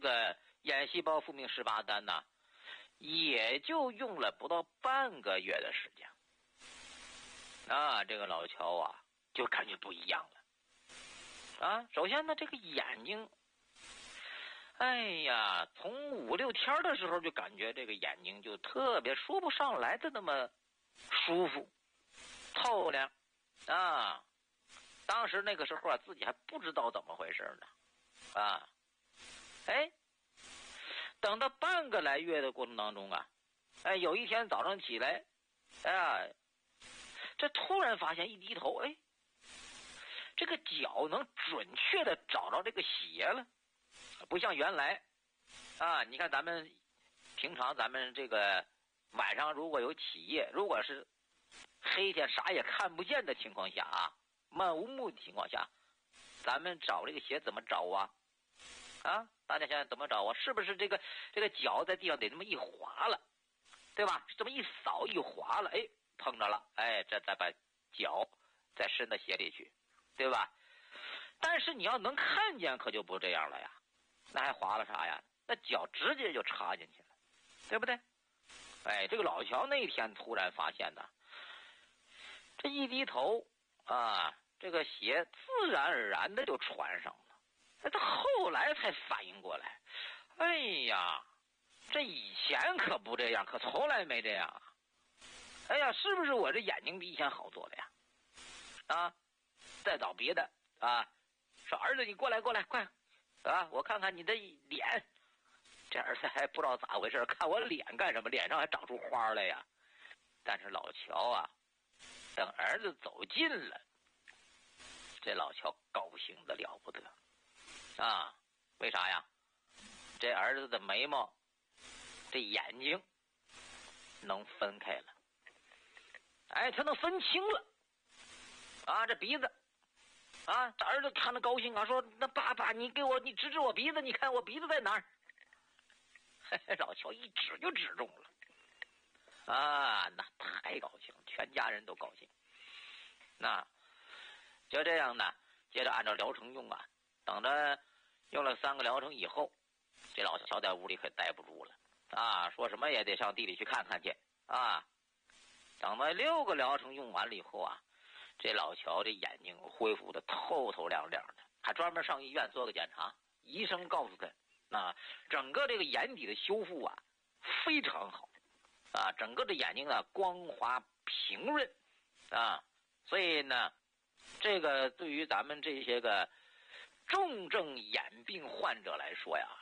个眼细胞复明18单呢，也就用了不到半个月的时间。这个老乔啊，就感觉不一样了。首先呢，这个眼睛，哎呀，从5、6天的时候就感觉这个眼睛就特别说不上来的那么舒服、透亮当时那个时候啊，自己还不知道怎么回事呢。等到半个来月的过程当中啊，有一天早上起来，这突然发现一低头，这个脚能准确的找到这个鞋了，不像原来你看咱们平常咱们这个晚上如果有起夜，如果是黑天啥也看不见的情况下漫无目的情况下，咱们找这个鞋怎么找大家想想怎么找是不是这个脚在地上得这么一滑了，对吧？这么一扫一滑了，碰着了，这再把脚再伸到鞋里去，对吧？但是你要能看见可就不这样了呀，那还滑了啥呀？那脚直接就插进去了，对不对？这个老乔那天突然发现呢，这一低头这个鞋自然而然的就穿上了。他后来才反应过来，这以前可不这样，可从来没这样是不是我这眼睛比以前好多了呀？再找别的说儿子你过来快我看看你的脸。这儿子还不知道咋回事，看我脸干什么？脸上还长出花来呀。但是老乔等儿子走近了，这老乔高兴的了不得为啥呀？这儿子的眉毛这眼睛能分开了，他能分清了这鼻子这儿子看着高兴说那爸你指指我鼻子，你看我鼻子在哪儿？老乔一指就指中了那太高兴了，全家人都高兴。那就这样呢，接着按照疗程用等着用了3个疗程以后，这老乔在屋里可待不住了说什么也得上地里去看看去等到6个疗程用完了以后这老乔这眼睛恢复的透透亮亮的，还专门上医院做个检查，医生告诉他整个这个眼底的修复非常好整个的眼睛光滑平润所以呢，这个对于咱们这些个重症眼病患者来说呀，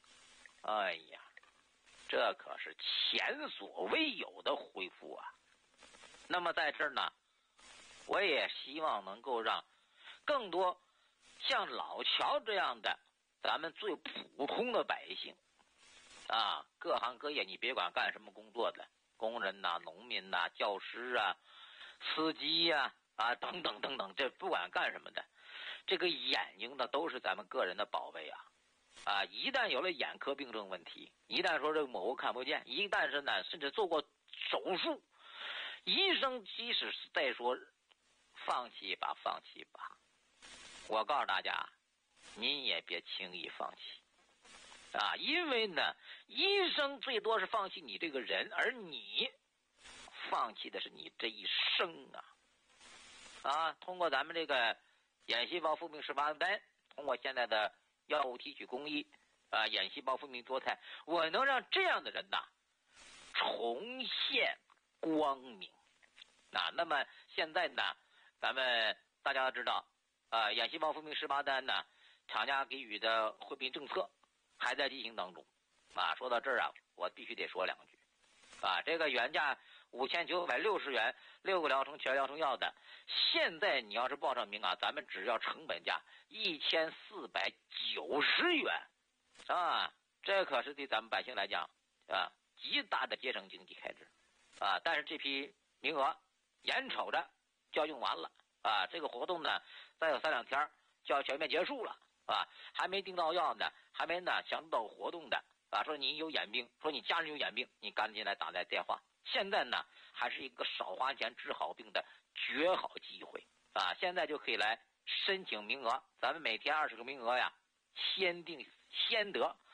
这可是前所未有的恢复那么在这儿呢，我也希望能够让更多像老乔这样的咱们最普通的百姓各行各业，你别管干什么工作的，工人农民教师司机等等等等，这不管干什么的，这个眼睛呢都是咱们个人的宝贝一旦有了眼科病症问题，一旦说这个某个看不见，一旦是呢甚至做过手术，医生即使是在说放弃吧，我告诉大家，您也别轻易放弃因为呢，医生最多是放弃你这个人，而你放弃的是你这一生通过咱们这个眼细胞复明18单，通过现在的药物提取工艺眼细胞复明多肽，我能让这样的人重现光明那么现在呢，咱们大家知道眼细胞复明18单呢，厂家给予的惠民政策还在进行当中说到这儿我必须得说2句这个原价5960元6个疗程全疗程药的，现在你要是报上名咱们只要成本价1490元这可是对咱们百姓来讲极大的节省经济开支但是这批名额眼瞅着就要用完了这个活动呢再有3、2天就要全面结束了还没订到药呢，还没呢想到活动的说你有眼病，说你家人有眼病，你赶紧来打来电话。现在呢还是一个少花钱治好病的绝好机会现在就可以来申请名额，咱们每天20个名额先定先得